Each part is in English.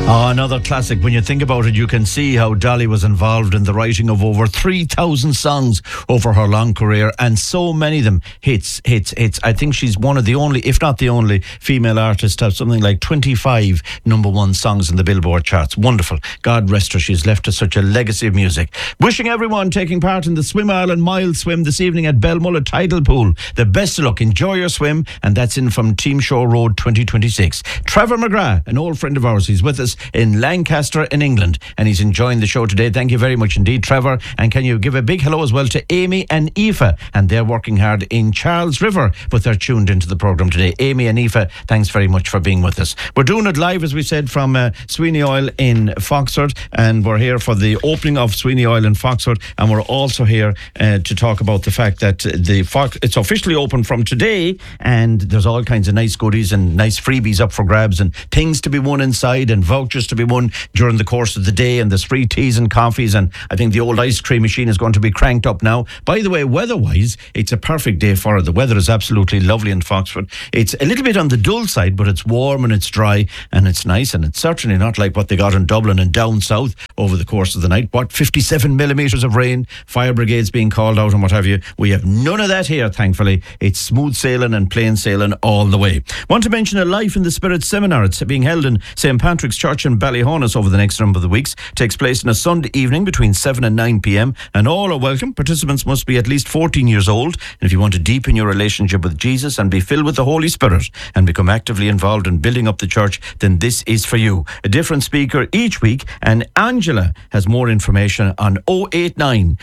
Oh, another classic. When you think about it, you can see how Dolly was involved in the writing of over 3,000 songs over her long career, and so many of them hits. I think she's one of the only, if not the only, female artist to have something like 25 number one songs in the Billboard charts. Wonderful. God rest her. She's left us such a legacy of music. Wishing everyone taking part in the Swim Ireland Mile Swim this evening at Belmullet Tidal Pool the best of luck. Enjoy your swim, and that's in from Team Shore Road 2026. Trevor McGrath, an old friend of ours, he's with us in Lancaster in England, and he's enjoying the show today. Thank you very much indeed, Trevor. And can you give a big hello as well to Amy and Aoife, and they're working hard in Charles River, but they're tuned into the programme today. Amy and Aoife, thanks very much for being with us. We're doing it live, as we said, from Sweeney Oil in Foxford, and we're here for the opening of Sweeney Oil in Foxford, and we're also here to talk about the fact that it's officially open from today, and there's all kinds of nice goodies and nice freebies up for grabs, and things to be won inside, and vouchers to be won during the course of the day, and there's free teas and coffees, and I think the old ice cream machine is going to be cranked up now. By the way, weather-wise, it's a perfect day for it. The weather is absolutely lovely in Foxford. It's a little bit on the dull side, but it's warm and it's dry and it's nice, and it's certainly not like what they got in Dublin and down south over the course of the night. 57 millimetres of rain, fire brigades being called out and what have you. We have none of that here, thankfully. It's smooth sailing and plain sailing all the way. Want to mention a Life in the Spirit seminar. It's being held in St. Patrick's Church in Ballyhonus over the next number of the weeks. Takes place on a Sunday evening between 7 and 9 p.m. and all are welcome. Participants must be at least 14 years old, and if you want to deepen your relationship with Jesus and be filled with the Holy Spirit and become actively involved in building up the church, then this is for you. A different speaker each week, and Angela has more information on 089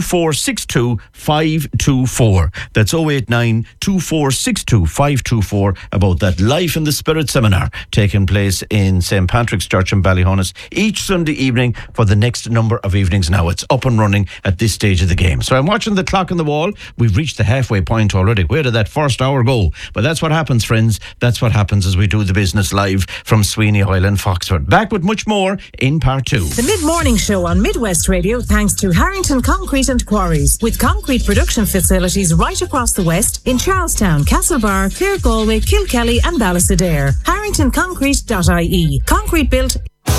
2462 524. That's 089 2462 524 about that Life in the Spirit seminar taking place in St. Patrick's Church in Ballyhonus each Sunday evening for the next number of evenings now. It's up and running at this stage of the game. So I'm watching the clock on the wall. We've reached the halfway point already. Where did that first hour go? But that's what happens, friends. That's what happens as we do the business live from Sweeney Oil in Foxford. Back with much more in part two. The Mid-Morning Show on Midwest Radio, thanks to Harrington Concrete and Quarries, with concrete production facilities right across the West in Charlestown, Castlebar, Clare, Galway, Kilkelly and Ballysadare. HarringtonConcrete.ie. Concrete built.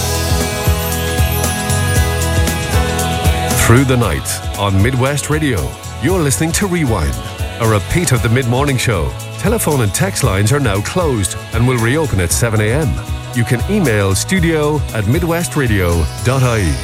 Through the night on Midwest Radio, you're listening to Rewind, a repeat of the Mid-Morning Show. Telephone and text lines are now closed and will reopen at 7 a.m. You can email studio@midwestradio.ie.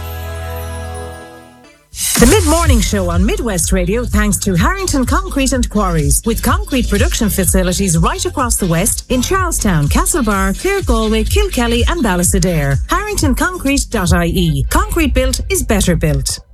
The Mid-Morning Show on Midwest Radio, thanks to Harrington Concrete and Quarries, with concrete production facilities right across the West in Charlestown, Castlebar, Clare, Galway, Kilkelly and Ballysadare. HarringtonConcrete.ie. Concrete built is better built.